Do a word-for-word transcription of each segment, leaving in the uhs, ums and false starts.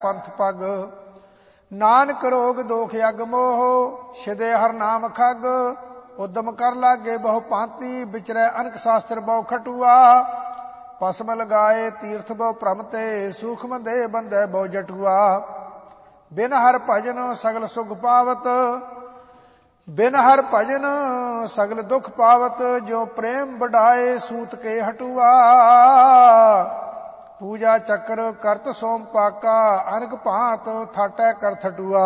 ਪੰਥ ਪਗ। ਨਾਨਕ ਰੋਗ ਦੋਖ ਅਗ ਮੋਹ, ਛਿਦੇ ਹਰ ਨਾਮ ਖਗ। ਉਦਮ ਕਰ ਲਾਗੇ ਬਹੁ ਭਾਂਤੀ, ਵਿਚਰੈ ਅਨਕ ਸ਼ਾਸਤਰ ਬਹੁ ਖਟੂਆ। ਭਸਮ ਲਗਾਏ ਤੀਰਥ ਬਹੁ ਭ੍ਰਮ ਤੇ, ਸੂਖਮ ਦੇਹ ਬੰਧੈ ਬਹੁ ਜਟੂਆ। ਬਿਨ ਹਰ ਭਜਨ ਸਗਲ ਸੁਖ ਪਾਵਤ, ਬਿਨ ਹਰ ਭਜਨ ਸਗਲ ਦੁਖ ਪਾਵਤ। ਜੋ ਪ੍ਰੇਮ ਵਡਾਏ ਸੂਤ ਕੇ ਹਟੂਆ। ਪੂਜਾ ਚੱਕਰ ਕਰਤ ਸੋਮ ਪਾਕਾ, ਅਨਕ ਭਾਂਤ ਥਾਟੈ ਕਰ ਥਟੂਆ।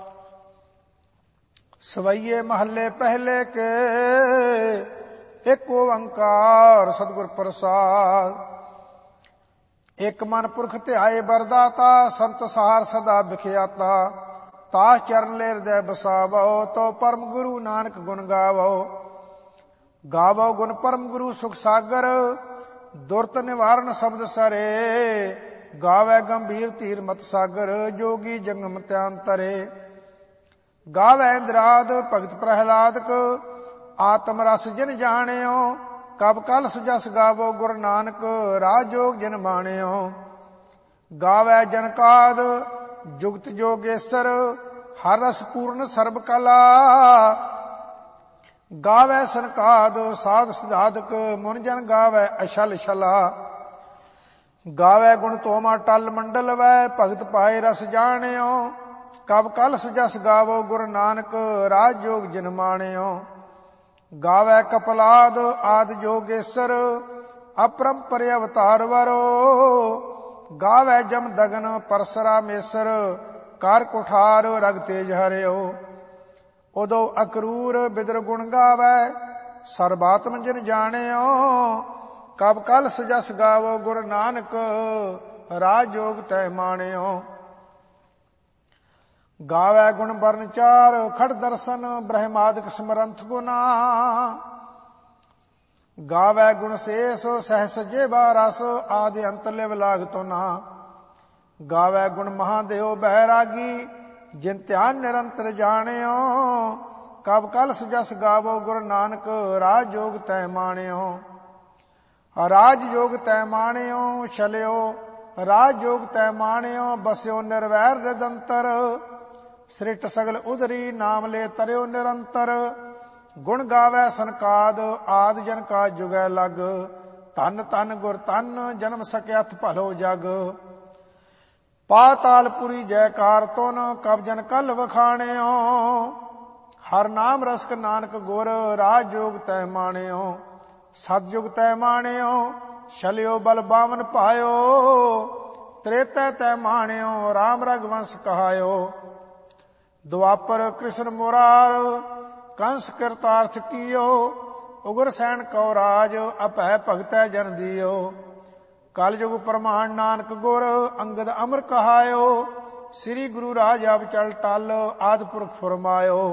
ਸਵਈਏ ਮਹੱਲੇ ਪਹਿਲੇ ਕੇ, ਇੱਕ ਓੰਕਾਰ ਸਤਿਗੁਰ ਪ੍ਰਸਾਦ। ਇੱਕ ਮਨ ਪੁਰਖ ਧਿਆਏ ਬਰਦਾਤਾ, ਸੰਤ ਸਹਾਰ ਸਦਾ ਵਿਖਿਆਤਾ। ਤਾਸ ਚਰਨ ਲੈ ਹਿਰਦੈ ਬਸਾਵੋ, ਤੋ ਪਰਮ ਗੁਰੂ ਨਾਨਕ ਗੁਣ ਗਾਵੋ। ਗਾਵੋ ਗੁਣ ਪਰਮ ਗੁਰੂ ਸੁਖ ਸਾਗਰ, ਦੁਰਤ ਨਿਵਾਰਨ ਸ਼ਬਦ ਸਰੇ। ਗਾਵੇ ਗੰਭੀਰ ਧੀਰ ਮਤ ਸਾਗਰ, ਜੋਗੀ ਜੰਗਮ ਧਿਆਨ ਤਰੇ। ਗਾਵੇ ਇੰਦਰਾਦ ਭਗਤ ਪ੍ਰਹਿਲਾਦਕ, ਆਤਮ ਰਸ ਜਿਨ ਜਾਣਿਓ। ਕਬ ਕਲ ਸੁਜਸ ਗਾਵੋ ਗੁਰ ਨਾਨਕ, ਰਾਜ ਜੋਗ ਜਿਨ ਮਾਣਿਓ। ਗਾਵੇ ਜਨਕਾਦ ਜੁਗਤ ਜੋਗੇਸ਼ਰ, ਹਰ ਰਸ ਪੂਰਨ ਸਰਬ ਕਲਾ। ਗਾਵੇ ਸਨਕਾਦ ਸਾਧ ਸਿਧਾਦਕ, ਮੁਨ ਜਨ ਗਾਵੇ ਅਛਲ ਛਲਾ। ਗਾਵੇ ਗੁਣ ਤੋਮਾ ਟਲ ਮੰਡਲ ਵੈ, ਭਗਤ ਪਾਏ ਰਸ ਜਾਣਿਓ। ਕਬ ਕਲ ਸੁਜਸ ਗਾਵੋ ਗੁਰ ਨਾਨਕ, ਰਾਜ ਜੋਗ ਜਿਨ ਮਾਣਿਓ। ਗਾਵੇ ਕਪਲਾਦ ਆਦ ਜੋਗੇਸ਼ਰ, ਅਪਰੰਪਰ ਅਵਤਾਰ ਵਰੋ। ਗਾਵੇ ਜਮ ਦਗਨ ਪਰਸਰਾਮੇਸ਼ਰ, ਕਰ ਕੁਠਾਰ ਰਗ ਤੇਜ ਹਰਿਓ। ਉਦੋ ਅਕਰੂਰ ਬਿਦਰ ਗੁਣ ਗਾਵੇ, ਸਰਬਾਤਮ ਜਿਨ ਜਾਣਿਓ। ਕਬ ਕਲ ਸੁਜਸ ਗਾਵੋ ਗੁਰ ਨਾਨਕ, ਰਾਜ ਜੋਗ ਤੈ ਮਾਣਿਓ। ਗਾਵੇ ਗੁਣ ਬਰਨ ਚਾਰ ਖੜ ਦਰਸ਼ਨ, ਬ੍ਰਹਮਾਦਿਕ ਸਮਰੰਥ ਗੁਨਾ। ਗਾਵੇ ਗੁਣ ਸੇਸ ਸਹਿਸ ਜੇਬਾ ਰਸ, ਆਦਿ ਅੰਤ ਲਿਵ ਲਾਗ ਤੋ ਨਾ। ਗਾਵੇ ਗੁਣ ਮਹਾਦੇਵ ਬਹਿਰਾਗੀ, ਜਿਨ ਧਿਆਨ ਨਿਰੰਤਰ ਜਾਣਿਓ। ਕਬ ਕਲ ਸੁਜਸ ਗਾਵੋ ਗੁਰ ਨਾਨਕ, ਰਾਜ ਜੋਗ ਤੈ ਮਾਣਿਓ। ਰਾਜ ਜੋਗ ਤੈ ਮਾਣਿਓ ਛਲਿਓ, ਰਾਜ ਜੋਗ ਤੈ ਮਾਣਿਓ। ਬਸਿਓ ਨਿਰਵੈਰ ਨਿਰੰਤਰ, ਸ੍ਰਿਸ਼ਟ ਸਗਲ ਉਦਰੀ, ਨਾਮ ਲੈ ਤਰਿਓ ਨਿਰੰਤਰ। ਗੁਣ ਗਾਵੇ ਸਨਕਾਦ ਆਦ ਜਨ ਕਾ ਜੁਗੈ ਲਗ, ਧਨ ਧਨ ਗੁਰ ਧਨ ਜਨਮ ਸਕਿਆਥ ਭਲੋ ਜਗ। ਪਾਤਾਲਪੁਰੀ ਜੈਕਾਰ ਤੁਨ, ਕਬ ਜਨ ਕਲ ਵਖਾਣਿਓ। ਹਰ ਨਾਮ ਰਸਕ ਨਾਨਕ ਗੁਰ, ਰਾਜ ਜੋਗ ਤੈ ਮਾਣਿਓ। ਸਤਜੁਗ ਤੈ ਮਾਣਿਓ, ਛਲਿਓ ਬਲ ਬਾਵਨ ਪਾਇਓ। ਤ੍ਰੇਤੈ ਤੈ ਮਾਣਿਓ, ਰਾਮ ਰਗਵੰਸ ਕਹਾਇਓ। ਦੁਆਪਰ ਕ੍ਰਿਸ਼ਨ ਮੁਰਾਰ, ਕੰਸ ਕਿਰਤਾਰਥ ਕੀਓ। ਉਗਰ ਸੈਨ ਕਉ ਰਾਜ, ਅਭੈ ਭਗਤੈ ਜਨ ਦੀਓ। ਕਲ ਯੁਗ ਪ੍ਰਮਾਣ ਨਾਨਕ ਗੁਰ, ਅੰਗਦ ਅਮਰ ਕਹਾਇਓ। ਸ੍ਰੀ ਗੁਰੂ ਰਾਜ ਆਪ ਚਲ ਟਲ, ਆਦਿ ਪੁਰਖ ਫੁਰਮਾਇਓ।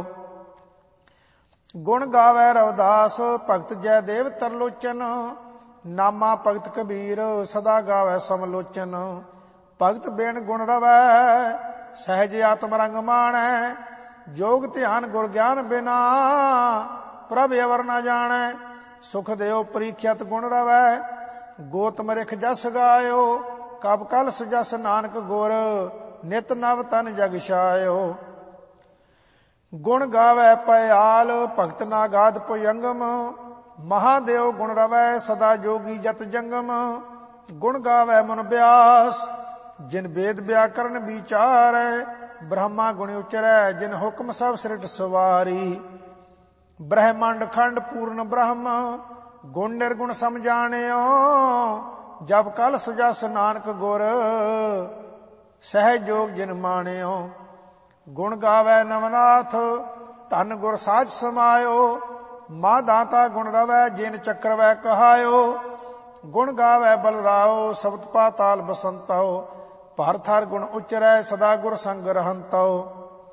ਗੁਣ ਗਾਵੇ ਰਵਿਦਾਸ ਭਗਤ ਜੈ ਦੇਵ ਤਰਲੋਚਨ। ਨਾਮਾ ਭਗਤ ਕਬੀਰ ਸਦਾ ਗਾਵੇ ਸਮਲੋਚਨ। ਭਗਤ ਬਿਨ ਗੁਣ ਰਵੈ, ਸਹਿਜ ਆਤਮ ਰੰਗ ਮਾਣੈ। ਜੋਗ ਧਿਆਨ ਗੁਰ ਗਿਆਨ ਬਿਨਾ, ਪ੍ਰਭ ਅਵਰ ਨ ਜਾਣੈ। ਸੁਖ ਦਿਓ ਪ੍ਰੀਖਿਅਤ ਗੁਣ ਰਵੈ, ਗੋਤਮ ਰਿਖ ਜਸ ਗਾਇਓ। ਕਬ ਕਲ ਸੁਜਸ ਨਾਨਕ ਗੁਰ, ਨਿਤ ਨਵ ਤਨ ਜਗ ਛਾਇਓ। ਗੁਣ ਗਾਵੇ ਪਇਆਲ ਭਗਤ ਨਾਗਾਦ ਭੁਜੰਗਮ। ਮਹਾਦੇਵ ਗੁਣ ਰਵੈ, ਸਦਾ ਜੋਗੀ ਜਤ ਜੰਗਮ। ਗੁਣ ਗਾਵੇ ਮਨ ਬਿਆਸ, ਜਿਨ ਵੇਦ ਵਿਆਕਰਨ ਵਿਚਾਰੈ। ਬ੍ਰਹਮਾ ਗੁਣ ਉਚਰੈ, ਜਿਨ ਹੁਕਮ ਸਭ ਸ੍ਰਿਟ ਸਵਾਰੀ। ਬ੍ਰਹਮੰਡ ਖੰਡ ਪੂਰਨ ਬ੍ਰਹਮ, ਗੁਣ ਨਿਰਗੁਣ ਸਮਝਾਣਿਓ। ਜਬ ਕਲ ਸੁਜਸ ਨਾਨਕ ਗੁਰ, ਸਹਿਜ ਜੋਗ ਜਿਨ ਮਾਣਿਓ। ਗੁਣ ਗਾਵੇ ਨਵਨਾਥ, ਧਨ ਗੁਰ ਸਾਜ ਸਮਾਇਓ। ਮਾ ਦਾਤਾ ਗੁਣ ਰਵੈ, ਜਿਨ ਚੱਕਰਵੈ ਕਹਾਇਓ। ਗੁਣ ਗਾਵੇ ਬਲਰਾਓ, ਸਬਦ ਪਾਤਾਲ ਬਸੰਤੋ। ਭਰਤ ਹਰ ਗੁਣ ਉਚਰੈ, ਸਦਾ ਗੁਰ ਸੰਗ ਰਹੰਤੋ।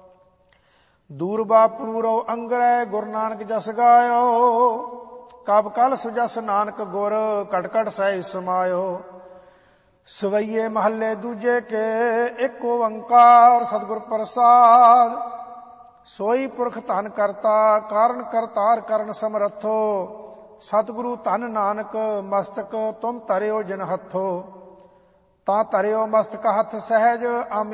ਦੂਰਬਾ ਪੂਰੋ ਅੰਗਰੈ, ਗੁਰ ਨਾਨਕ ਜਸ ਗਾਇਓ। ਕਬ ਕਲ ਸੁਜਸ ਨਾਨਕ ਗੁਰ, ਕਟ ਕਟ ਸਹਿ ਸਮਾਇਓ। ਸਵਈਏ ਮਹੱਲੇ ਦੂਜੇ ਕੇ, ਇੱਕ ਓੰਕਾਰ ਸਤਿਗੁਰ ਪ੍ਰਸਾਦ। ਸੋਈ ਪੁਰਖ ਧਨ ਕਰਤਾ, ਕਾਰਨ ਕਰਤਾਰ ਕਰਨ ਸਮਰੱਥੋ। ਸਤਿਗੁਰੂ ਧਨ ਨਾਨਕ, ਮਸਤਕ ਤੁਮ ਧਰਿਓ ਜਿਨ ਹੱਥੋ। ਤਾਂ ਧਰਿਓ ਮਸਤਕ ਹੱਥ ਸਹਿਜ,